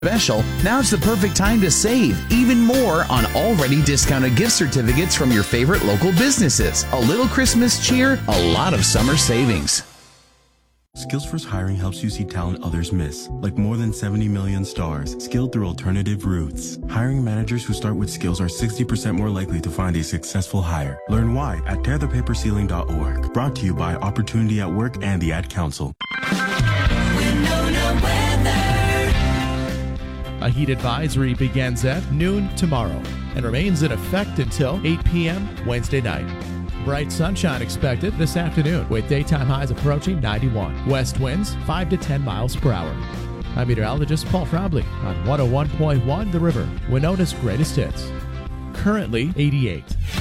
special, now's the perfect time to save even more on already discounted gift certificates from your favorite local businesses. A little Christmas cheer, a lot of summer savings. Skills First Hiring helps you see talent others miss, like more than 70 million stars, skilled through alternative routes. Hiring managers who start with skills are 60% more likely to find a successful hire. Learn why at tearthepaperceiling.org. Brought to you by Opportunity at Work and the Ad Council. A heat advisory begins at noon tomorrow and remains in effect until 8 p.m. Wednesday night. Bright sunshine expected this afternoon with daytime highs approaching 91. West winds 5 to 10 miles per hour. I'm meteorologist Paul Frobley on 101.1 The River, Winona's greatest hits. Currently 88.